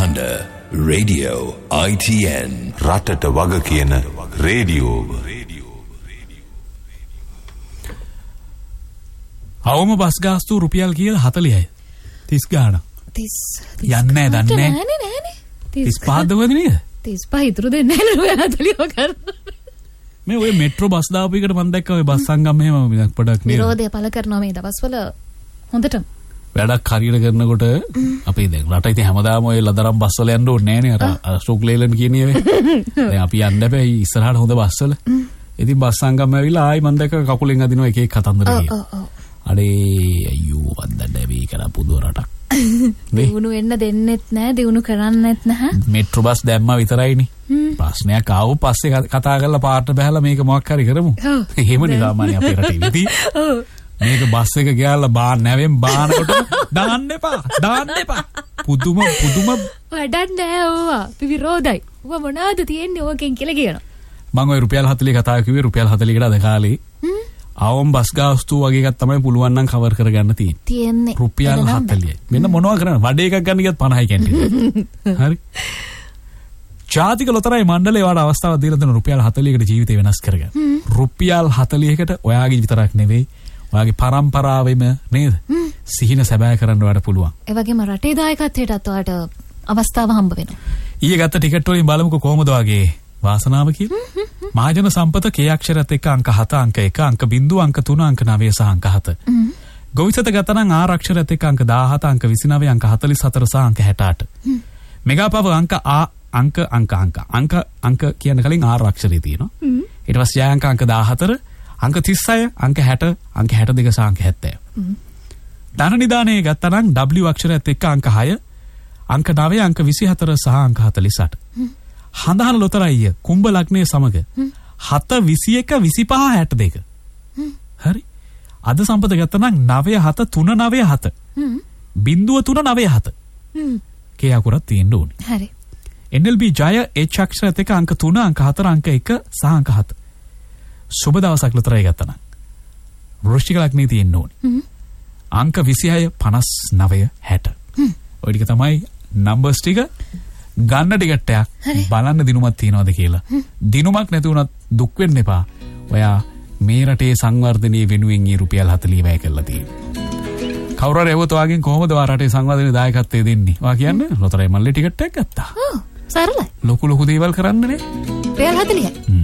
හඬ Radio ITN රටට වග කියන රේඩියෝව. අවම බස් ගාස්තු රුපියල් කියලා 40යි. 30 ගාණක්. 30 යන්නේ දන්නේ නෑනේ. 35 දවද නේද? 35 ඉතුරු දෙන්නේ නැහැ රුපියල් 40ව කරන. මේ ඔය මෙට්‍රෝ බස් දාපු එකට මම දැක්කා ඔය බස් සංගම් එහෙම පොඩක් නේද? විරෝධය පළ කරනවා මේ දවස්වල හොඳටම. වැඩක් හරියට කරනකොට අපි දැන් රට ඉතින් හැමදාම ඔය ලදරම් බස් වල යන්න ඕනේ නෑනේ අර අශෝක් ලේලන් කියන ඒවා. දැන් අපි යන්න බෑ ඉස්සරහට හොඳ බස් වල. ඉතින් බස් සංගම් ඇවිල්ලා ආයි මම දැක්ක කකුලෙන් අදිනවා එක එක කතන්දර කියලා. අනේ අයියෝ වන්දන්නේ මේ කරා පුදුව රටක්. දිනුන වෙන්න දෙන්නෙත් නැහැ දිනුන කරන්නෙත් නැහැ. මෙට්‍රෝ බස් දැම්මා විතරයිනේ. ප්‍රශ්නයක් ආව පස්සේ කතා කරලා පාට බහැලා මේක මොකක් හරි කරමු. එහෙම නිදාමනේ අපේ රටේ ඉතින්. මේක බස් එක ගියාලා බාන නැවෙන් බානකොට දාන්න එපා. පුදුම වැඩක් නැහැ ඕවා. අපි විරෝධයි. ඕවා මොනවද තියෙන්නේ ඕකෙන් කියලා කියනවා. මම ওই රුපියල් 40 කතා කිව්වේ රුපියල් 40කට අද කාලේ. ආවම් බස් ගාස්තු වගේ එකක් තමයි පුළුවන් නම් කවර් කරගන්න තියෙන්නේ. රුපියල් 40යි. මෙන්න මොනවා කරන්නේ? වඩේ එකක් ගන්න ගියත් 50යි කැන්ටින්. හරි. ජාතික ලොතරැයි මණ්ඩලය වාට අවස්ථාවක් දීලා දෙන රුපියල් 40කට ජීවිතේ වෙනස් කරගන්න. රුපියල් 40කට ඔයාගේ විතරක් නෙවෙයි ඔයාගේ පරම්පරාවෙම නේද? සිහින සැබෑ කරන්න ඔයාලට පුළුවන්. ඒ වගේම රටේ දායකත්වයටත් ඔයාලට අවස්ථාව හම්බ වෙනවා. ඊයේ ගත්ත ටිකට් වලින් බලමුකෝ කොහොමද වගේ වාසනාව කියලා. මහජන සම්පත K අක්ෂරات එක්ක අංක 7 අංක 1 අංක 0 අංක 3 අංක 9 සහ අංක 7. ගොවිසත ගතනම් R අක්ෂරات එක්ක අංක 17 අංක 29 අංක 44 සහ අංක 68. මෙගාපව අංක කියන කලින් R අක්ෂරය තියෙනවා. ඊට පස්සේ අංක 14 අංක 36 අංක 60 අංක 62 සහ අංක 70. ධන නිදානේ ගත්තනම් W අක්ෂරයත් එක්ක අංක 6 අංක 9 අංක 24 සහ අංක 48. හඳහන ලොතරැයිය කුම්භ ලග්නයේ සමග 7 21 25 62. හරි. අද සම්පත ගත්තනම් 97 397. 0.397. කේ අකුරක් තියෙන්න ඕනේ. හරි. NLB ජය H අක්ෂරයත් එක්ක අංක 3 අංක 4 අංක 1 සහ අංක 7. සුබ දවසක් ලොතරැයි ගත්තනම් වෘශ්චික ලග්නයේ තියෙන්න ඕනේ. අංක 26 59 60. ඔය ටික තමයි නම්බර්ස් ටික. ගන්න ටිකට්ටයක් බලන්න දිනුමක් තියනවද කියලා. දිනුමක් නැති වුණත් දුක් වෙන්න එපා. ඔයා මේ රටේ සංවර්ධනයේ වෙනුවෙන් ඊ රුපියල් 40 වැය කරලා තියෙනවා. කවුරු හරි එවුවොත් ඔයාගෙන් කොහොමද ඔයා රටේ සංවර්ධනයේ දායකත්වය දෙන්නේ? ඔයා කියන්නේ ලොතරැයි මල්ලේ ටිකට් එකක් ගත්තා. සරලයි. ලොකු දේවල් කරන්න නේ. රුපියල් 40යි.